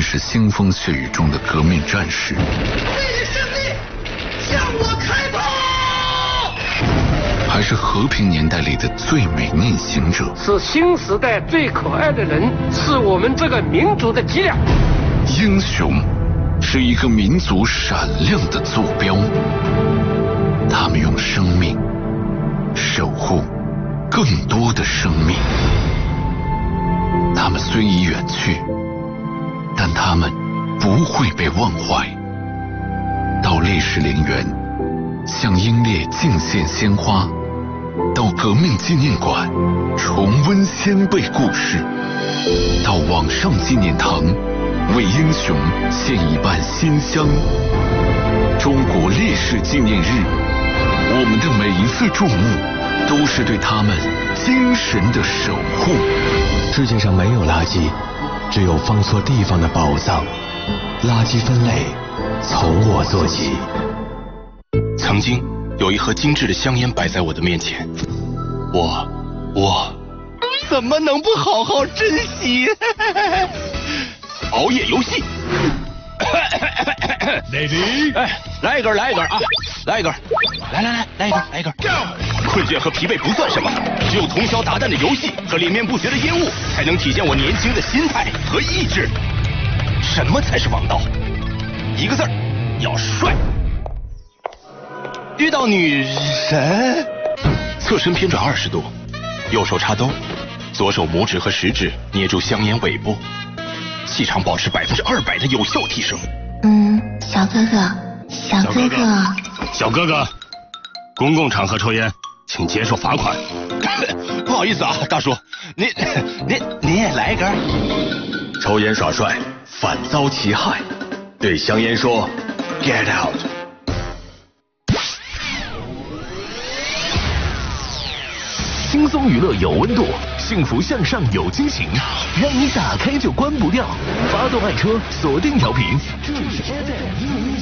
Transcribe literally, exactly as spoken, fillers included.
是腥风血雨中的革命战士， 为了胜利，向我开炮！ 还是和平年代里的最美逆行者？ 是新时代最可爱的人，是我们这个民族的脊梁。 英雄是一个民族闪亮的坐标，他们用生命守护更多的生命。他们虽已远去，但他们不会被忘怀。到烈士陵园向英烈敬献鲜花，到革命纪念馆重温先辈故事，到网上纪念堂为英雄献一瓣馨香。中国烈士纪念日，我们的每一次注目都是对他们精神的守护。 世界上没有垃圾，只有放错地方的宝藏。垃圾分类从我做起。 曾经有一盒精致的香烟摆在我的面前，我我怎么能不好好珍惜？熬夜游戏，Lady， 哎，来一根，来一根啊，来一根，来来来，来一根，来一根。困倦和疲惫不算什么，只有通宵达旦的游戏和连绵不绝的烟雾，才能体现我年轻的心态和意志。什么才是王道？一个字儿，要帅。遇到女神，侧身偏转二十度，右手插兜，左手拇指和食指捏住香烟尾部，气场保持百分之二百的有效提升。 嗯，小哥哥，小哥哥， 小哥哥，公共场合抽烟，请接受罚款。不好意思啊，大叔，您您您也来一根。 抽烟耍帅，反遭其害。对香烟说 ，Get out。 轻松娱乐有温度，幸福向上有激情，让你打开就关不掉。发动爱车，锁定调频，这里是 F M 一零一。